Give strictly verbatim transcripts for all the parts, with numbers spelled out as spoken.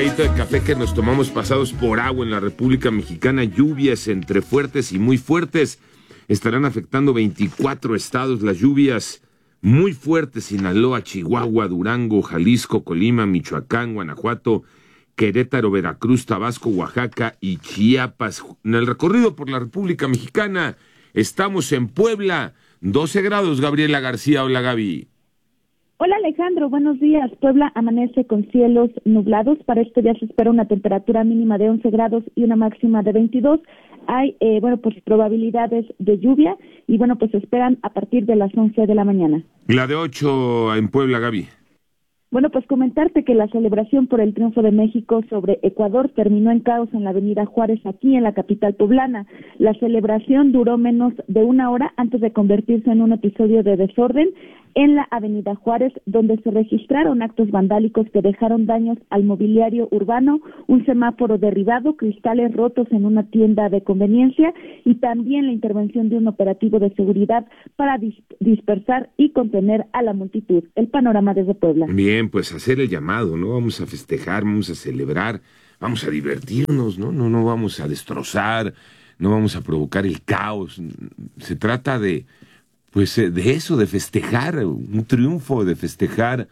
traguito de café que nos tomamos pasados por agua en la República Mexicana. Lluvias entre fuertes y muy fuertes estarán afectando veinticuatro estados. Las lluvias muy fuertes: Sinaloa, Chihuahua, Durango, Jalisco, Colima, Michoacán, Guanajuato, Querétaro, Veracruz, Tabasco, Oaxaca y Chiapas. En el recorrido por la República Mexicana estamos en Puebla, doce grados. Gabriela García, hola Gaby. Hola Alejandro, buenos días. Puebla amanece con cielos nublados. Para este día se espera una temperatura mínima de once grados y una máxima de veintidós. Hay, eh, bueno, pues probabilidades de lluvia y, bueno, pues se esperan a partir de las once de la mañana. La de ocho en Puebla, Gaby. Bueno, pues comentarte que la celebración por el triunfo de México sobre Ecuador terminó en caos en la avenida Juárez, aquí en la capital poblana. La celebración duró menos de una hora antes de convertirse en un episodio de desorden en la avenida Juárez, donde se registraron actos vandálicos que dejaron daños al mobiliario urbano, un semáforo derribado, cristales rotos en una tienda de conveniencia y también la intervención de un operativo de seguridad para dis- dispersar y contener a la multitud. El panorama desde Puebla. Bien, pues hacer el llamado, ¿no? Vamos a festejar, vamos a celebrar, vamos a divertirnos, ¿no? No, no vamos a destrozar, no vamos a provocar el caos. Se trata de, pues, de eso, de festejar un triunfo, de festejar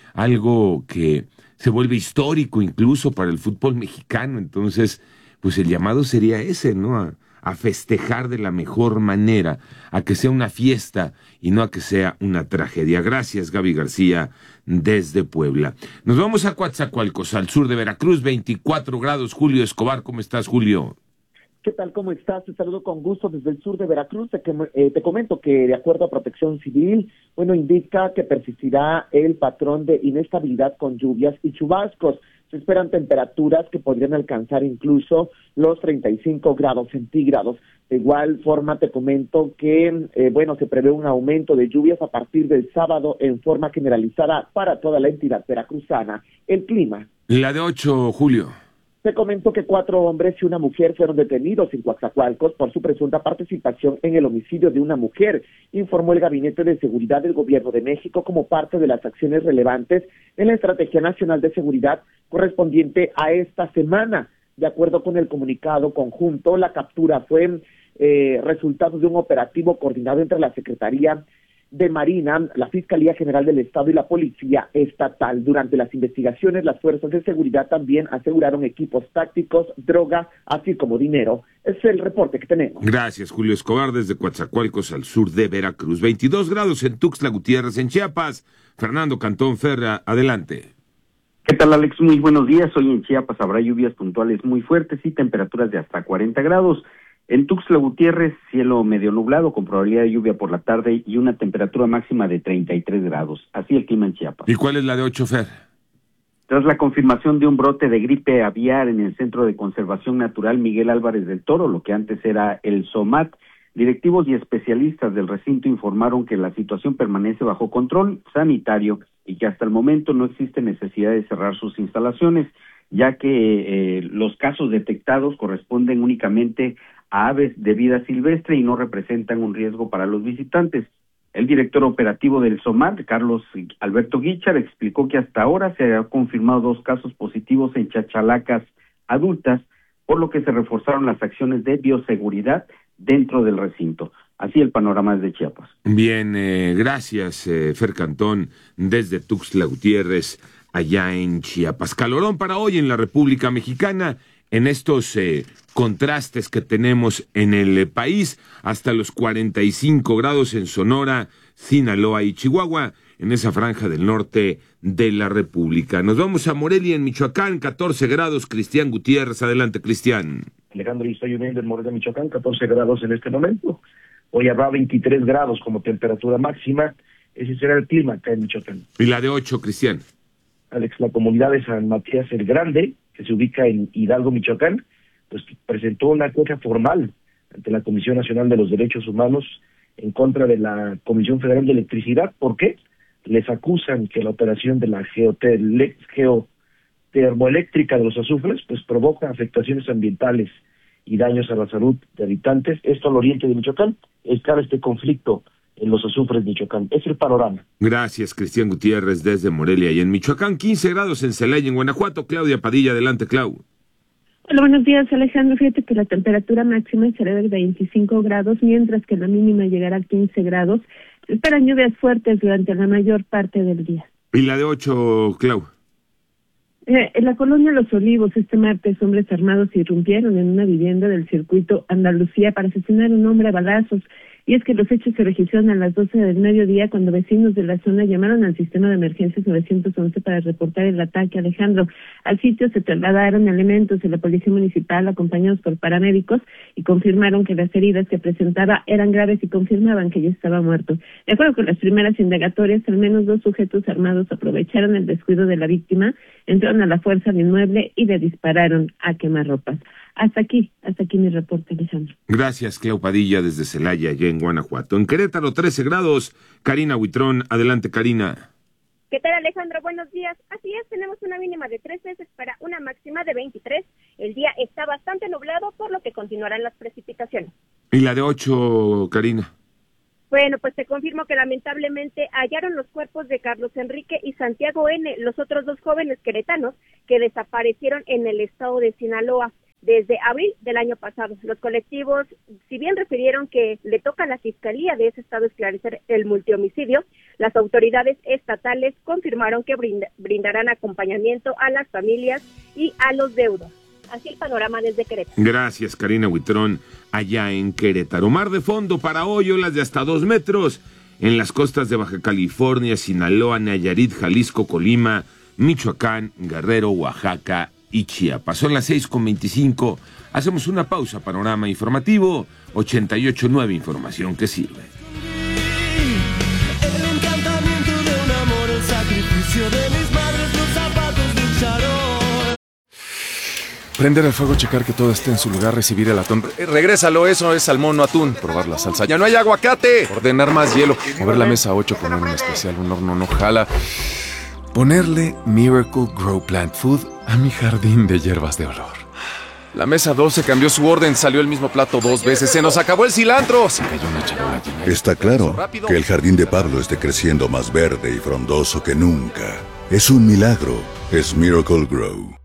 algo que se vuelve histórico incluso para el fútbol mexicano. Entonces, pues el llamado sería ese, ¿no? A, a festejar de la mejor manera, a que sea una fiesta y no a que sea una tragedia. Gracias, Gaby García, desde Puebla. Nos vamos a Coatzacoalcos, al sur de Veracruz, veinticuatro grados. Julio Escobar, ¿cómo estás, Julio? ¿Qué tal? ¿Cómo estás? Te saludo con gusto desde el sur de Veracruz. Te, eh, te comento que, de acuerdo a Protección Civil, bueno, indica que persistirá el patrón de inestabilidad con lluvias y chubascos. Se esperan temperaturas que podrían alcanzar incluso los treinta y cinco grados centígrados. De igual forma, te comento que, eh, bueno, se prevé un aumento de lluvias a partir del sábado en forma generalizada para toda la entidad veracruzana. El clima. La de ocho, Julio. Te comento que cuatro hombres y una mujer fueron detenidos en Coatzacoalcos por su presunta participación en el homicidio de una mujer, informó el Gabinete de Seguridad del Gobierno de México como parte de las acciones relevantes en la Estrategia Nacional de Seguridad correspondiente a esta semana. De acuerdo con el comunicado conjunto, la captura fue eh, resultado de un operativo coordinado entre la Secretaría de Marina, la Fiscalía General del Estado y la Policía Estatal. Durante las investigaciones, las fuerzas de seguridad también aseguraron equipos tácticos, droga, así como dinero. Es el reporte que tenemos. Gracias, Julio Escobar, desde Coatzacoalcos, al sur de Veracruz. veintidós grados en Tuxtla Gutiérrez, en Chiapas. Fernando Cantón Ferra, adelante. ¿Qué tal, Alex? Muy buenos días. Hoy en Chiapas habrá lluvias puntuales muy fuertes y temperaturas de hasta cuarenta grados. En Tuxtla Gutiérrez, cielo medio nublado con probabilidad de lluvia por la tarde y una temperatura máxima de treinta y tres grados. Así el clima en Chiapas. ¿Y cuál es la de ocho, Fer? Tras la confirmación de un brote de gripe aviar en el Centro de Conservación Natural Miguel Álvarez del Toro, lo que antes era el SOMAT, directivos y especialistas del recinto informaron que la situación permanece bajo control sanitario y que hasta el momento no existe necesidad de cerrar sus instalaciones, ya que eh, los casos detectados corresponden únicamente a aves de vida silvestre y no representan un riesgo para los visitantes. El director operativo del SOMAT, Carlos Alberto Guichar, explicó que hasta ahora se han confirmado dos casos positivos en chachalacas adultas, por lo que se reforzaron las acciones de bioseguridad dentro del recinto. Así el panorama desde Chiapas. Bien, eh, gracias, eh, Fer Cantón, desde Tuxtla Gutiérrez, allá en Chiapas. Calorón para hoy en la República Mexicana, en estos eh, contrastes que tenemos en el eh, país, hasta los cuarenta y cinco grados en Sonora, Sinaloa y Chihuahua, en esa franja del norte de la República. Nos vamos a Morelia, en Michoacán, catorce grados. Cristian Gutiérrez, adelante, Cristian. Alejandro, y está lloviendo en Morelia, Michoacán, catorce grados en este momento. Hoy habrá veintitrés grados como temperatura máxima. Ese será el clima acá en Michoacán. Y la de ocho, Cristian. Alex, la comunidad de San Matías el Grande, que se ubica en Hidalgo, Michoacán, pues presentó una queja formal ante la Comisión Nacional de los Derechos Humanos en contra de la Comisión Federal de Electricidad. ¿Por qué? Les acusan que la operación de la geotel- geotermoeléctrica de los azufres pues provoca afectaciones ambientales y daños a la salud de habitantes. Esto al oriente de Michoacán. Está este conflicto en los azufres, Michoacán. Es el panorama. Gracias, Cristian Gutiérrez, desde Morelia y en Michoacán. quince grados en Celaya, en Guanajuato. Claudia Padilla, adelante, Clau. Hola, buenos días, Alejandro. Fíjate que la temperatura máxima será de veinticinco grados, mientras que la mínima llegará a quince grados. Se esperan lluvias fuertes durante la mayor parte del día. ¿Y la de ocho, Clau? Eh, en la colonia Los Olivos, este martes, hombres armados irrumpieron en una vivienda del circuito Andalucía para asesinar a un hombre a balazos. Y es que los hechos se registraron a las doce del mediodía cuando vecinos de la zona llamaron al sistema de emergencias novecientos once para reportar el ataque, Alejandro. Al sitio se trasladaron elementos de la policía municipal acompañados por paramédicos y confirmaron que las heridas que presentaba eran graves y confirmaban que ya estaba muerto. De acuerdo con las primeras indagatorias, al menos dos sujetos armados aprovecharon el descuido de la víctima, entraron a la fuerza al inmueble y le dispararon a quemarropas. Hasta aquí, hasta aquí mi reporte, Alejandro. Gracias, Clau Padilla, desde Celaya, allá en Guanajuato. En Querétaro, trece grados. Karina Huitrón, adelante, Karina. ¿Qué tal, Alejandro? Buenos días. Así es, tenemos una mínima de trece, se espera una máxima de veintitrés. El día está bastante nublado, por lo que continuarán las precipitaciones. ¿Y la de ocho, Karina? Bueno, pues te confirmo que lamentablemente hallaron los cuerpos de Carlos Enrique y Santiago N., los otros dos jóvenes queretanos que desaparecieron en el estado de Sinaloa desde abril del año pasado. Los colectivos, si bien refirieron que le toca a la Fiscalía de ese estado esclarecer el multihomicidio, las autoridades estatales confirmaron que brinda, brindarán acompañamiento a las familias y a los deudos. Así el panorama desde Querétaro. Gracias, Karina Huitrón, allá en Querétaro. Mar de fondo para hoy, olas de hasta dos metros en las costas de Baja California, Sinaloa, Nayarit, Jalisco, Colima, Michoacán, Guerrero, Oaxaca y Chiapas. Son las seis con veinticinco. Hacemos una pausa. Panorama informativo ochenta y ocho punto nueve, información que sirve. El encantamiento de un amor, el sacrificio de mis madres, los zapatos de charol. Prender el fuego, checar que todo esté en su lugar, recibir el atún. Eh, regrésalo, eso es salmón, no atún. Probar la salsa. ¡Ya no hay aguacate! Ordenar más hielo. Mover la mesa a ocho, poner un especial, un horno no jala. Ponerle Miracle Grow Plant Food a mi jardín de hierbas de olor. La mesa doce cambió su orden, salió el mismo plato dos veces. ¡Se nos acabó el cilantro! Se cayó una charola llena. Está claro que el jardín de Pablo esté creciendo más verde y frondoso que nunca. Es un milagro. Es Miracle Grow.